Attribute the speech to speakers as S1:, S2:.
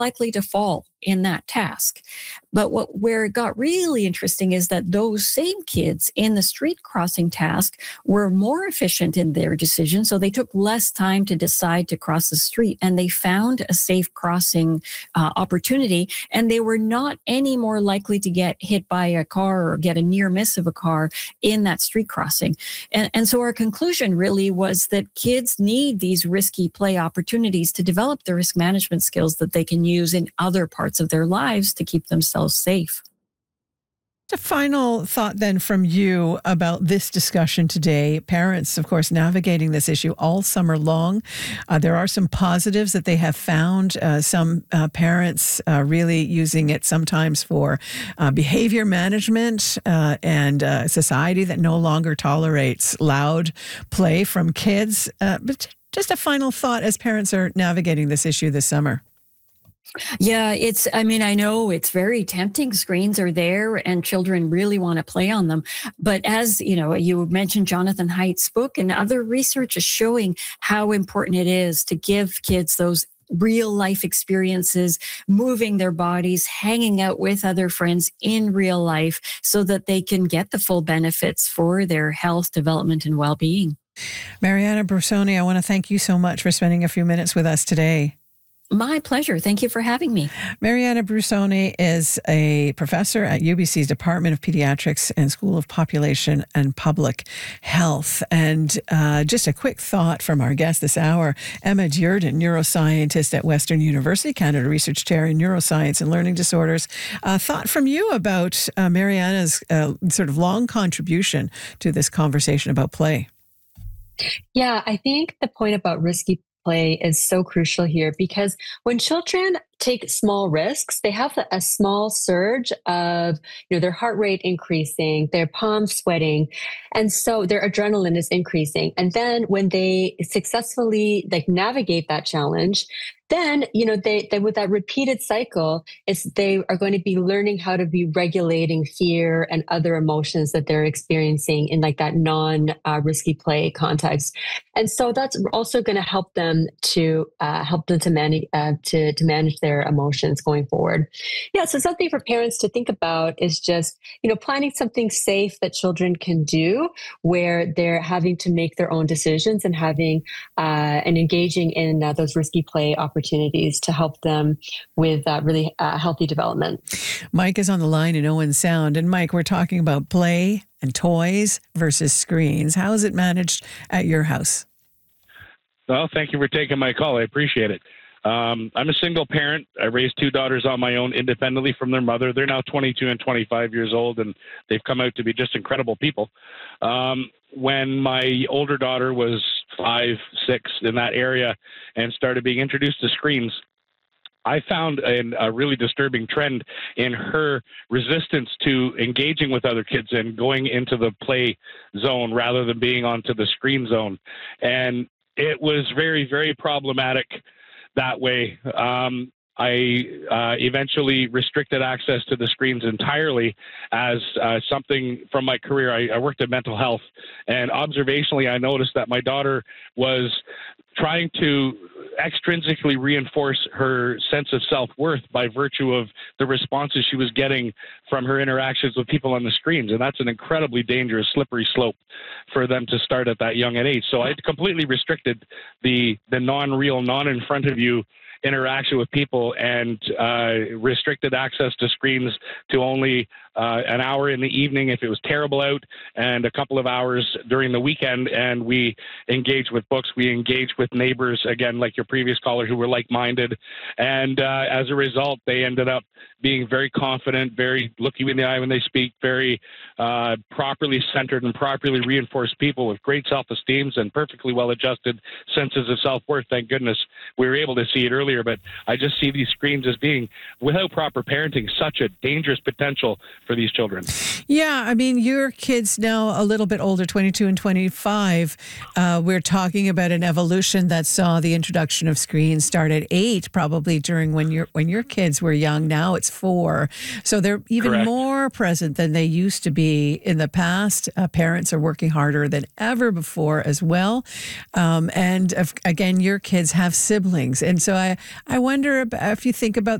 S1: likely to fall in that task. But where it got really interesting is that those same kids in the street crossing task were more efficient in their decision. So they took less time to decide to cross the street, and they found a safe crossing opportunity, and they were not any more likely to get hit by a car or get a near miss of a car in that street crossing. And so our conclusion really was that kids need these risky play opportunities to develop the risk management skills that they can use in other parts of their lives to keep themselves safe.
S2: A final thought then from you about this discussion today. Parents, of course, navigating this issue all summer long. There are some positives that they have found. Some parents really using it sometimes for behavior management and society that no longer tolerates loud play from kids. But just a final thought as parents are navigating this issue this summer.
S1: Yeah, I know it's very tempting. Screens are there and children really want to play on them. But as you mentioned Jonathan Haidt's book, and other research is showing how important it is to give kids those real life experiences, moving their bodies, hanging out with other friends in real life so that they can get the full benefits for their health, development, and well-being.
S2: Mariana Brusoni, I want to thank you so much for spending a few minutes with us today.
S1: My pleasure. Thank you for having me.
S2: Mariana Brusoni is a professor at UBC's Department of Pediatrics and School of Population and Public Health. And just a quick thought from our guest this hour, Emma Dearden, neuroscientist at Western University, Canada Research Chair in Neuroscience and Learning Disorders. Thought from you about Mariana's sort of long contribution to this conversation about play.
S3: Yeah, I think the point about risky play is so crucial here, because when children take small risks, they have a small surge of their heart rate increasing, their palms sweating, and so their adrenaline is increasing. And then when they successfully navigate that challenge, then they with that repeated cycle, they are going to be learning how to be regulating fear and other emotions that they're experiencing in that non-risky play context. And so that's also going to help them to manage their emotions going forward. Yeah, so something for parents to think about is just planning something safe that children can do, where they're having to make their own decisions and having and engaging in those risky play opportunities to help them with really healthy development.
S2: Mike is on the line in Owen Sound. And Mike, we're talking about play and toys versus screens. How is it managed at your house?
S4: Well, thank you for taking my call. I appreciate it. I'm a single parent. I raised two daughters on my own independently from their mother. They're now 22 and 25 years old, and they've come out to be just incredible people. When my older daughter was 5, 6 in that area and started being introduced to screens, I found a really disturbing trend in her resistance to engaging with other kids and going into the play zone rather than being onto the screen zone. And it was very, very problematic that way. I eventually restricted access to the screens entirely as something from my career. I worked in mental health, and observationally, I noticed that my daughter was trying to extrinsically reinforce her sense of self-worth by virtue of the responses she was getting from her interactions with people on the screens. And that's an incredibly dangerous, slippery slope for them to start at that young an age. So I completely restricted the non-real, non-in-front-of-you interaction with people and restricted access to screens to only an hour in the evening if it was terrible out, and a couple of hours during the weekend. And we engaged with books. We engaged with neighbors, again, like your previous caller, who were like-minded. And as a result, they ended up being very confident, very look you in the eye when they speak, very properly centered and properly reinforced people with great self-esteems and perfectly well-adjusted senses of self-worth. Thank goodness we were able to see it earlier. But I just see these screens as being, without proper parenting, such a dangerous potential for these children.
S2: Yeah, I mean, your kids now a little bit older, 22 and 25. We're talking about an evolution that saw the introduction of screens start at 8, probably during when your kids were young. Now it's 4. So they're even
S4: Correct.
S2: more present than they used to be in the past. Parents are working harder than ever before as well. And again, your kids have siblings. And so I wonder if you think about